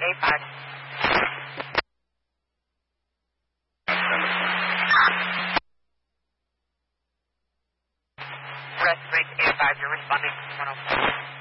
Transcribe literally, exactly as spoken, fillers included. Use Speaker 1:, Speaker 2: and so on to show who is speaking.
Speaker 1: A five. Rest break A five, you're responding to one oh four.